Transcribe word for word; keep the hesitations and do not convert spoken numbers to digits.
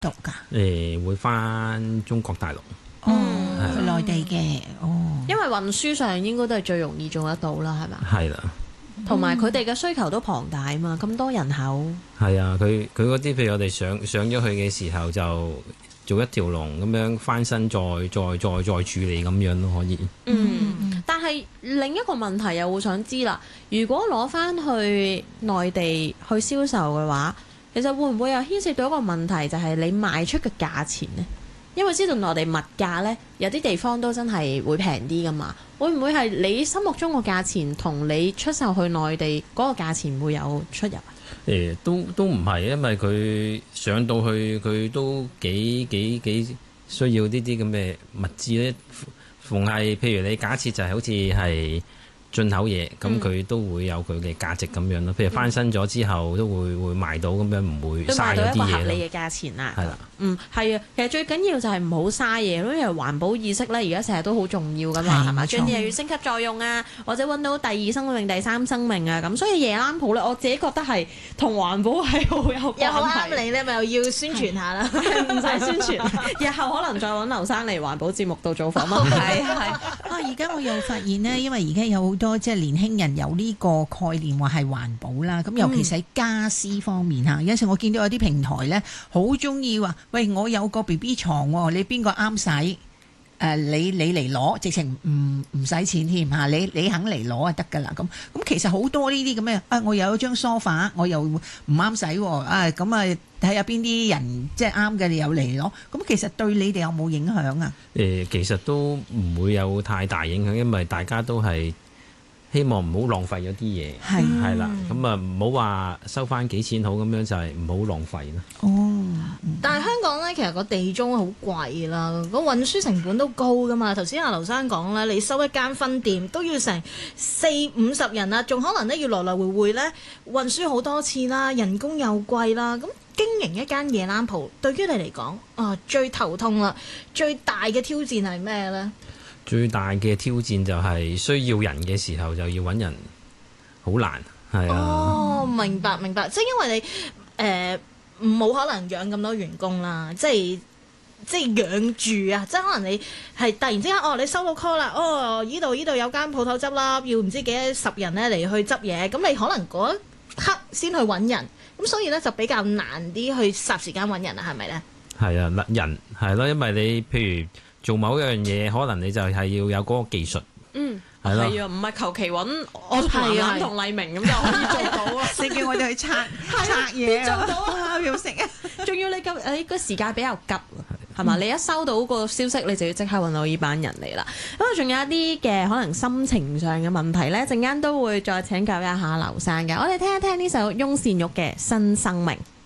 讀㗎？ 誒會翻中國大陸。 哦，去內地嘅。哦， 因為運輸上應該都係最容易做得到啦，係嘛？ 係啦。 同埋佢哋嘅需求都龐大啊嘛，咁多人口。 係啊，佢佢嗰啲譬如我哋上上咗去嘅時候就做一條龍咁樣翻身再，再再再再處理咁樣都可以。 嗯，但係另一個問題又會想知啦，如果攞翻去內地去銷售嘅話，其實會唔會又牽涉到一個問題，就係你賣出嘅價錢呢？因為知道內地物價呢，有啲地方都真係會平啲噶嘛，會唔會係你心目中個價錢同你出售去內地嗰個價錢會有出入啊？ 誒都都唔係，因為佢上到去佢都幾幾幾需要呢啲咁嘅物資咧。逢係譬如你假設就係好似係進口嘢，咁佢、嗯、都會有佢嘅價值咁樣咯。譬如翻新咗之後，都會會賣到咁樣，唔會嘥咗啲嘢咯。都賣到一個合理嘅價錢啦。係啦，嗯，係啊。其實最緊要就係唔好嘥嘢咯，因為環保意識咧，而家成日都好重要噶嘛，係嘛？將啲嘢要升級再用啊，或者揾到第二生命、第三生命啊，咁所以夜冷鋪咧，我自己覺得係同環保係好有關係。 又好啱你咧，咪又要宣傳下啦， 唔使宣傳。日後可能再揾劉生嚟環保節目度做訪問。 係係啊！而家我又發現呢，因為而家有好多即係年輕人有呢個概念話係環保啦，咁尤其是喺家私方面嚇，有時我見到有啲平台咧，好中意話，喂，我有個 B B 床喎，你邊個啱使？誒、呃，你你嚟攞，直情唔唔使錢添嚇，你你肯嚟攞就得㗎啦。咁咁其實好多呢啲咁嘅，啊，我有張梳化，我又唔啱使喎，啊，咁啊睇下邊啲人即係啱嘅，你又嚟攞。咁其實對你哋有冇影響啊？ 誒，其實都唔會有太大影響，因為大家都係希望唔好浪費咗啲嘢，係係啦，咁啊唔好話收翻幾錢好咁樣，就係唔好浪費啦。 哦， 但係香港咧，其實個地租好貴啦，個運輸成本都高噶嘛。頭先阿劉生講咧，你收一間分店都要成四五十人啊，仲可能咧要來來回回咧運輸好多次啦，人工又貴啦。咁經營一間夜冷鋪，對於你嚟講啊，最頭痛啦，最大嘅挑戰係咩咧？ 最大嘅挑戰就係需要人嘅時候就要揾人，好難，係啊。 哦，明白明白，即係因為你誒冇、呃、可能養咁多員工啦，即係即係養住啊！即係可能你係突然之間哦，你收到 call 啦，哦，依度依度有間鋪頭執笠，要唔知幾多十人咧嚟去執嘢，咁你可能嗰一刻先去揾人，咁所以咧就比較難啲去霎時間揾人啊，係咪咧？係啊，人係咯，因為你譬如做某一樣嘢，可能你就係要有嗰個技術。 嗯， 係咯， 係啊，唔係求其揾我同男同黎明咁就可以做到啊！ 你叫我哋去拆拆嘢做到啊，要食啊！ 仲要你咁誒個時間比較急啊，係嘛？你一收到個消息，你就要即刻揾到呢班人嚟啦。咁啊，仲有一啲嘅可能心情上嘅問題咧，陣間都會再請教一下劉生嘅。我哋聽一聽呢首翁倩玉嘅《新生命》。